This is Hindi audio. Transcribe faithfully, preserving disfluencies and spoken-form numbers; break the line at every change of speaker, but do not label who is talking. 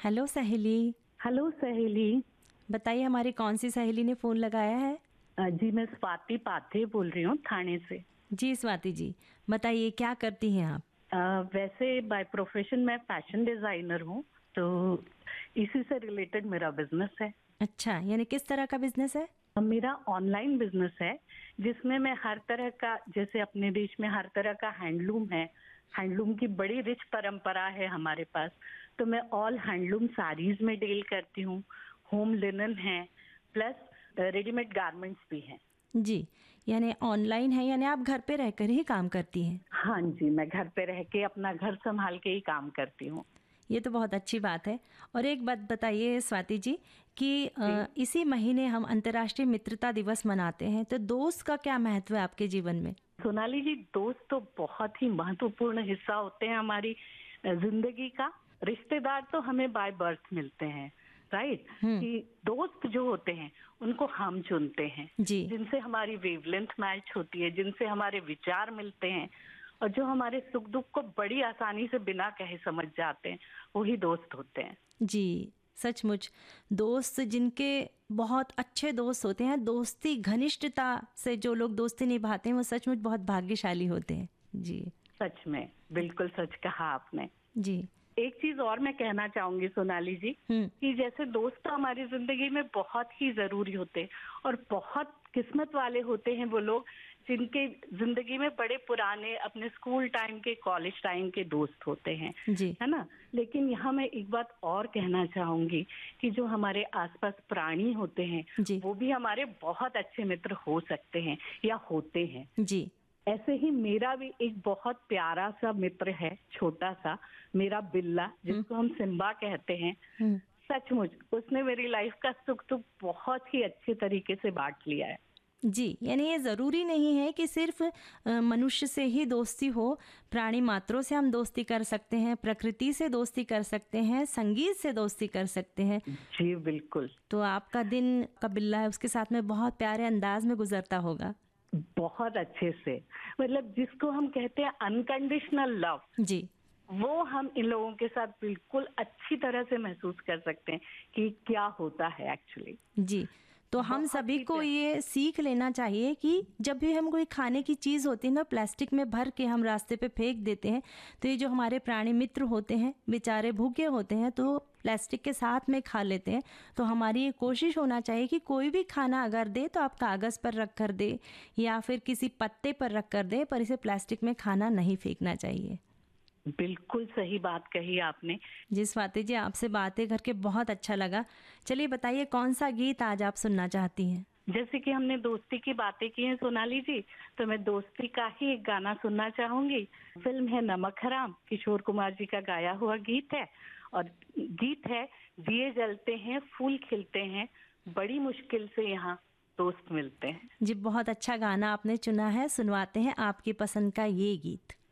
हेलो सहेली।
हेलो सहेली।
बताइए हमारी कौन सी सहेली ने फ़ोन लगाया है?
अ, जी मैं स्वाति पाथे बोल रही हूँ थाने से।
जी स्वाति जी, बताइए क्या करती हैं आप?
अ, वैसे बाय प्रोफेशन मैं फैशन डिजाइनर हूँ, तो इसी से रिलेटेड मेरा बिजनेस है।
अच्छा, यानी किस तरह का बिजनेस है?
अ, मेरा ऑनलाइन बिजनेस है जिसमें मैं हर तरह का, जैसे अपने देश में हर तरह का हैंडलूम है, हैंडलूम की बड़ी रिच परंपरा है हमारे पास, तो मैं ऑल हैंडलूम साड़ीज में डील करती हूँ। होम लिनन है, प्लस रेडीमेड गारमेंट्स भी हैं।
जी, यानी ऑनलाइन है, यानी आप घर पे रहकर ही काम करती हैं।
हाँ जी, मैं घर पे रह के अपना घर संभाल के ही काम करती हूँ।
ये तो बहुत अच्छी बात है। और एक बात बताइए स्वाति जी कि अ, इसी महीने हम अंतर्राष्ट्रीय मित्रता दिवस मनाते हैं, तो दोस्त का क्या महत्व है आपके जीवन में?
सोनाली जी, दोस्त तो बहुत ही महत्वपूर्ण हिस्सा होते हैं हमारी अ, जिंदगी का। रिश्तेदार तो हमें बाय बर्थ मिलते हैं, राइट?
हम्म।
कि दोस्त जो होते हैं उनको हम चुनते हैं,
जी।
जिनसे हमारी वेवलेंथ मैच होती है, जिनसे हमारे विचार मिलते हैं और जो हमारे सुख दुख को बड़ी आसानी से बिना कहे समझ जाते हैं, वही दोस्त होते हैं।
जी, सचमुच दोस्त जिनके बहुत अच्छे दोस्त होते हैं, दोस्ती घनिष्ठता से जो लोग दोस्ती निभाते हैं वो सचमुच बहुत भाग्यशाली होते हैं। जी,
सच में, बिल्कुल सच कहा आपने।
जी।
एक चीज और मैं कहना चाहूंगी सोनाली जी,
हम्म।
कि जैसे दोस्त तो हमारी जिंदगी में बहुत ही जरूरी होते हैं और बहुत किस्मत वाले होते हैं वो लोग जिनके जिंदगी में बड़े पुराने अपने स्कूल टाइम के, कॉलेज टाइम के दोस्त होते हैं,
जी।
है ना? लेकिन यहाँ मैं एक बात और कहना चाहूंगी कि जो हमारे आसपास प्राणी होते हैं
जी।
वो भी हमारे बहुत अच्छे मित्र हो सकते हैं या होते हैं।
जी।
ऐसे ही मेरा भी एक बहुत प्यारा सा मित्र है, छोटा सा, मेरा बिल्ला, जिसको हम सिम्बा कहते हैं।
हम्म।
सचमुच उसने मेरी लाइफ का सुख दुख बहुत ही अच्छे तरीके से बांट लिया है।
जी, यानी ये ज़रूरी नहीं है कि सिर्फ अ, मनुष्य से ही दोस्ती हो। प्राणी मात्रों से हम दोस्ती कर सकते हैं, प्रकृति से दोस्ती कर सकते हैं, संगीत से दोस्ती कर सकते हैं।
जी बिल्कुल।
तो आपका दिन का बिल्ला है उसके साथ में बहुत प्यारे अंदाज में गुजरता होगा।
बहुत अच्छे से, मतलब जिसको हम कहते हैं अनकंडीशनल लव,
जी।
वो हम इन लोगों के साथ बिल्कुल अच्छी तरह से महसूस कर सकते हैं कि क्या होता है एक्चुअली।
जी, तो हम
बहुत
सभी
ही
को
प्यारा।
ये सीख लेना चाहिए कि जब भी हम कोई खाने की चीज़ होती है ना, प्लास्टिक में भर के हम रास्ते पे फेंक देते हैं, तो ये जो हमारे प्राणी मित्र होते हैं बेचारे भूखे होते हैं तो प्लास्टिक के साथ में खा लेते हैं। तो हमारी ये कोशिश होना चाहिए कि कोई भी खाना अगर दे तो आप कागज़ पर रख कर दे या फिर किसी पत्ते पर रख कर दे, पर इसे प्लास्टिक में खाना नहीं फेंकना चाहिए।
बिल्कुल सही बात कही आपने।
जी स्वाति जी, आपसे बातें करके बहुत अच्छा लगा। चलिए बताइए कौन सा गीत आज आप सुनना चाहती हैं?
जैसे कि हमने दोस्ती की बातें की हैं सोनाली जी, तो मैं दोस्ती का ही एक गाना सुनना चाहूंगी। फिल्म है नमक हराम, किशोर कुमार जी का गाया हुआ गीत है और गीत है दिए जलते हैं फूल खिलते हैं, बड़ी मुश्किल से यहाँ दोस्त मिलते हैं।
जी, बहुत अच्छा गाना आपने चुना है, सुनवाते हैं आपकी पसंद का ये गीत।